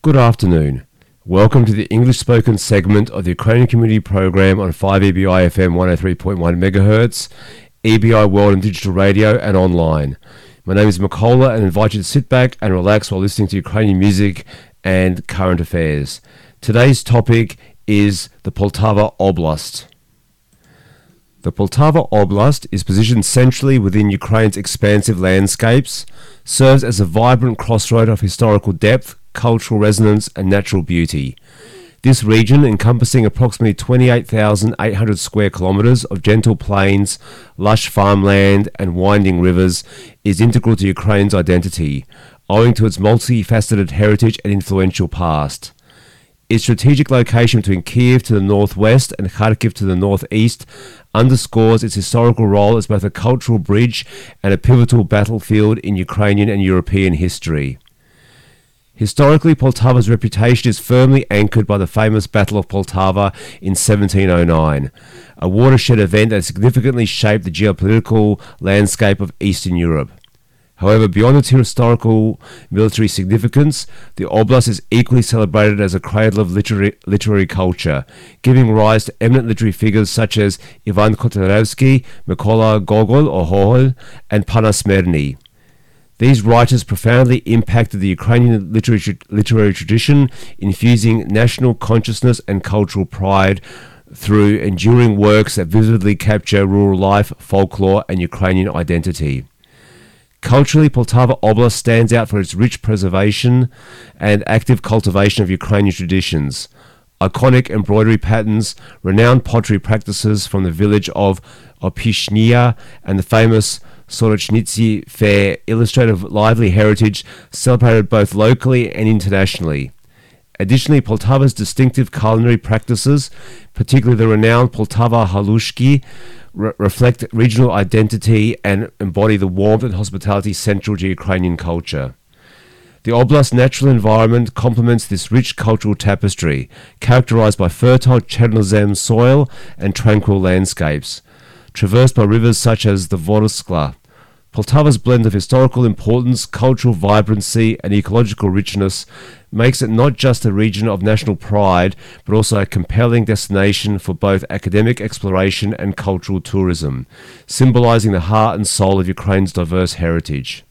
Good afternoon. Welcome to the English spoken segment of the Ukrainian Community Program on 5EBI FM 103.1 MHz, EBI World and Digital Radio and online. My name is Mikola and I invite you to sit back and relax while listening to Ukrainian music and current affairs. Today's topic is the Poltava Oblast. The Poltava Oblast is positioned centrally within Ukraine's expansive landscapes, serves as a vibrant crossroad of historical depth, cultural resonance and natural beauty. This region, encompassing approximately 28,800 square kilometres of gentle plains, lush farmland and winding rivers, is integral to Ukraine's identity, owing to its multifaceted heritage and influential past. Its strategic location between Kiev to the northwest and Kharkiv to the northeast underscores its historical role as both a cultural bridge and a pivotal battlefield in Ukrainian and European history. Historically, Poltava's reputation is firmly anchored by the famous Battle of Poltava in 1709, a watershed event that significantly shaped the geopolitical landscape of Eastern Europe. However, beyond its historical military significance, the Oblast is equally celebrated as a cradle of literary culture, giving rise to eminent literary figures such as Ivan Kotlяревский, Mykola Gogol or Gogol, and Panas Smerny. These writers profoundly impacted the Ukrainian literary tradition, infusing national consciousness and cultural pride through enduring works that vividly capture rural life, folklore, and Ukrainian identity. Culturally, Poltava Oblast stands out for its rich preservation and active cultivation of Ukrainian traditions. Iconic embroidery patterns, renowned pottery practices from the village of Opishnia, and the famous Sorochnitsy Fair illustrate a lively heritage celebrated both locally and internationally. Additionally, Poltava's distinctive culinary practices, particularly the renowned Poltava halushki, reflect regional identity and embody the warmth and hospitality central to Ukrainian culture. The Oblast's natural environment complements this rich cultural tapestry, characterized by fertile Chernozem soil and tranquil landscapes, traversed by rivers such as the Voroskla. Poltava's blend of historical importance, cultural vibrancy, and ecological richness makes it not just a region of national pride, but also a compelling destination for both academic exploration and cultural tourism, symbolizing the heart and soul of Ukraine's diverse heritage.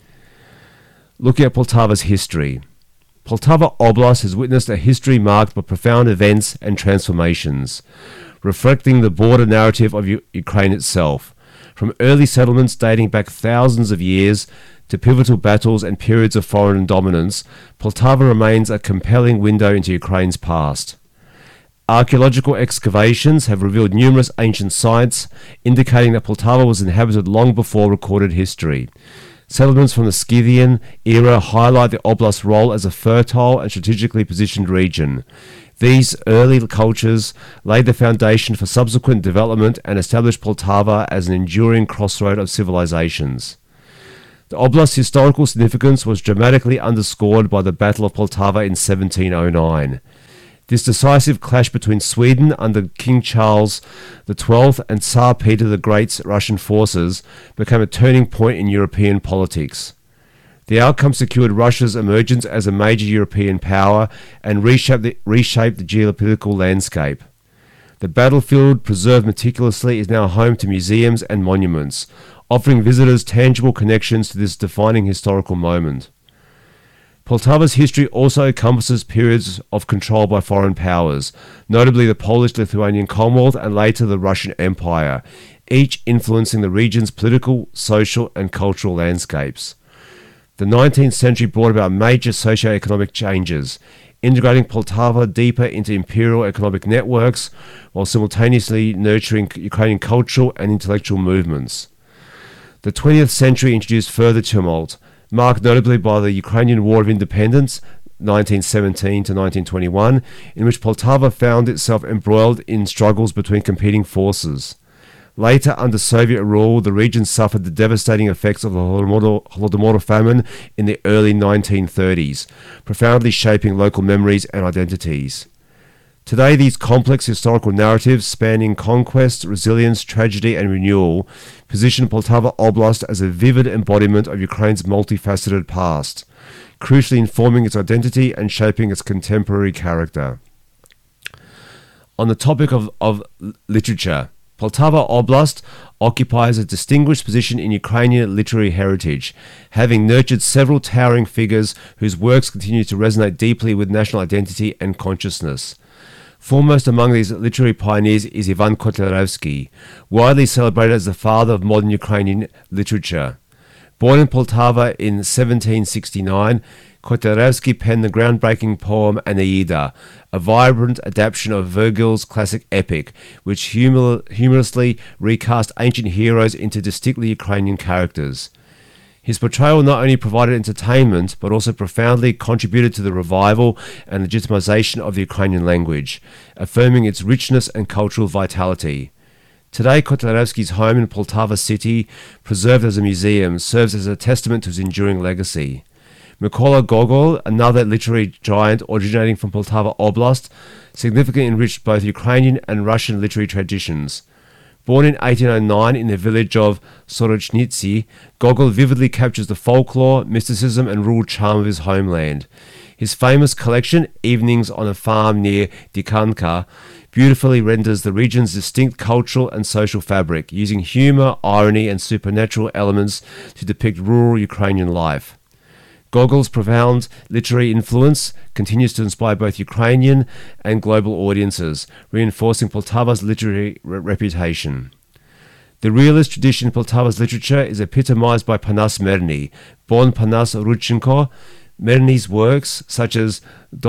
Looking at Poltava's history. Poltava Oblast has witnessed a history marked by profound events and transformations, reflecting the broader narrative of Ukraine itself. From early settlements dating back thousands of years to pivotal battles and periods of foreign dominance, Poltava remains a compelling window into Ukraine's past. Archaeological excavations have revealed numerous ancient sites, indicating that Poltava was inhabited long before recorded history. Settlements from the Scythian era highlight the Oblast's role as a fertile and strategically positioned region. These early cultures laid the foundation for subsequent development and established Poltava as an enduring crossroad of civilizations. The Oblast's historical significance was dramatically underscored by the Battle of Poltava in 1709. This decisive clash between Sweden under King Charles XII and Tsar Peter the Great's Russian forces became a turning point in European politics. The outcome secured Russia's emergence as a major European power and reshaped the geopolitical landscape. The battlefield, preserved meticulously, is now home to museums and monuments, offering visitors tangible connections to this defining historical moment. Poltava's history also encompasses periods of control by foreign powers, notably the Polish-Lithuanian Commonwealth and later the Russian Empire, each influencing the region's political, social, and cultural landscapes. The 19th century brought about major socio-economic changes, integrating Poltava deeper into imperial economic networks while simultaneously nurturing Ukrainian cultural and intellectual movements. The 20th century introduced further tumult, marked notably by the Ukrainian War of Independence, 1917 to 1921, in which Poltava found itself embroiled in struggles between competing forces. Later, under Soviet rule, the region suffered the devastating effects of the Holodomor famine in the early 1930s, profoundly shaping local memories and identities. Today, these complex historical narratives spanning conquest, resilience, tragedy, and renewal position Poltava Oblast as a vivid embodiment of Ukraine's multifaceted past, crucially informing its identity and shaping its contemporary character. On the topic of literature, Poltava Oblast occupies a distinguished position in Ukrainian literary heritage, having nurtured several towering figures whose works continue to resonate deeply with national identity and consciousness. Foremost among these literary pioneers is Ivan Kotlяревский, widely celebrated as the father of modern Ukrainian literature. Born in Poltava in 1769, Kotlяревский penned the groundbreaking poem Aeneida, a vibrant adaptation of Virgil's classic epic, which humorously recast ancient heroes into distinctly Ukrainian characters. His portrayal not only provided entertainment, but also profoundly contributed to the revival and legitimization of the Ukrainian language, affirming its richness and cultural vitality. Today, Kotlяревский's home in Poltava city, preserved as a museum, serves as a testament to his enduring legacy. Mykola Gogol, another literary giant originating from Poltava Oblast, significantly enriched both Ukrainian and Russian literary traditions. Born in 1809 in the village of Sorochnitsy, Gogol vividly captures the folklore, mysticism, and rural charm of his homeland. His famous collection, Evenings on a Farm near Dikanka, beautifully renders the region's distinct cultural and social fabric, using humor, irony, and supernatural elements to depict rural Ukrainian life. Gogol's profound literary influence continues to inspire both Ukrainian and global audiences, reinforcing Poltava's literary reputation. The realist tradition in Poltava's literature is epitomized by Panas Merny. Born Panas Rudchenko, Merny's works, such as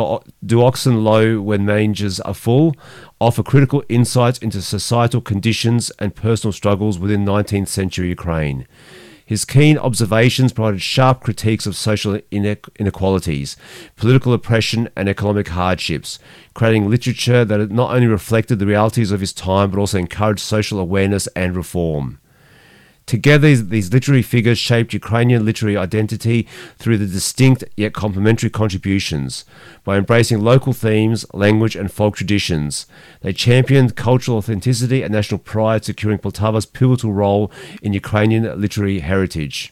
Do Oxen Low When Mangers Are Full, offer critical insights into societal conditions and personal struggles within 19th century Ukraine. His keen observations provided sharp critiques of social inequalities, political oppression, and economic hardships, creating literature that not only reflected the realities of his time but also encouraged social awareness and reform. Together, these literary figures shaped Ukrainian literary identity through the distinct yet complementary contributions. By embracing local themes, language, and folk traditions, they championed cultural authenticity and national pride, securing Poltava's pivotal role in Ukrainian literary heritage.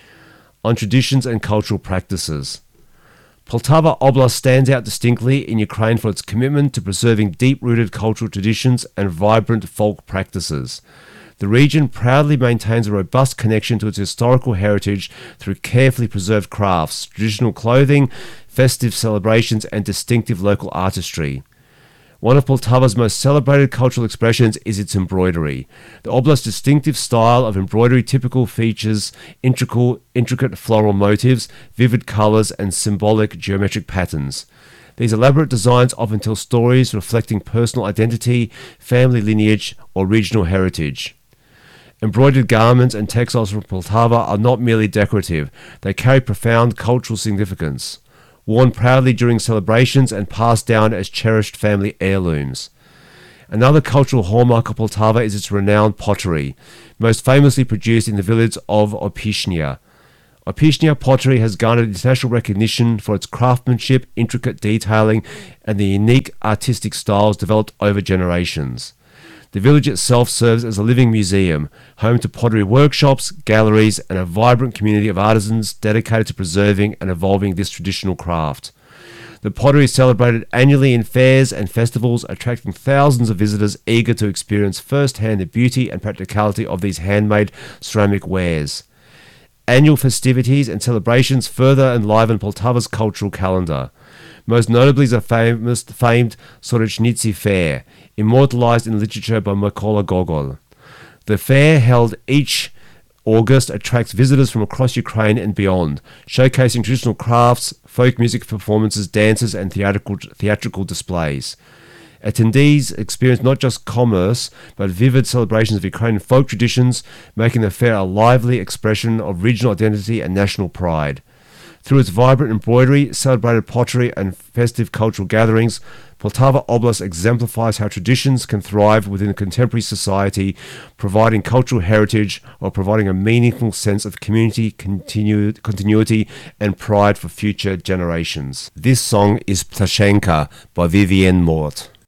On traditions and cultural practices. Poltava Oblast stands out distinctly in Ukraine for its commitment to preserving deep-rooted cultural traditions and vibrant folk practices. The region proudly maintains a robust connection to its historical heritage through carefully preserved crafts, traditional clothing, festive celebrations, and distinctive local artistry. One of Poltava's most celebrated cultural expressions is its embroidery. The oblast's distinctive style of embroidery typical features intricate floral motifs, vivid colors, and symbolic geometric patterns. These elaborate designs often tell stories reflecting personal identity, family lineage, or regional heritage. Embroidered garments and textiles from Poltava are not merely decorative, they carry profound cultural significance, worn proudly during celebrations and passed down as cherished family heirlooms. Another cultural hallmark of Poltava is its renowned pottery, most famously produced in the village of Opishnya. Opishnya pottery has garnered international recognition for its craftsmanship, intricate detailing, and the unique artistic styles developed over generations. The village itself serves as a living museum, home to pottery workshops, galleries, and a vibrant community of artisans dedicated to preserving and evolving this traditional craft. The pottery is celebrated annually in fairs and festivals, attracting thousands of visitors eager to experience firsthand the beauty and practicality of these handmade ceramic wares. Annual festivities and celebrations further enliven Poltava's cultural calendar. Most notably is the famed Sorochnitsy Fair, immortalized in literature by Mykola Gogol. The fair, held each August, attracts visitors from across Ukraine and beyond, showcasing traditional crafts, folk music performances, dances, and theatrical displays. Attendees experience not just commerce, but vivid celebrations of Ukrainian folk traditions, making the fair a lively expression of regional identity and national pride. Through its vibrant embroidery, celebrated pottery, and festive cultural gatherings, Poltava Oblast exemplifies how traditions can thrive within a contemporary society, providing cultural heritage or providing a meaningful sense of community, continuity, and pride for future generations. This song is Ptashenka by Vivienne Mort.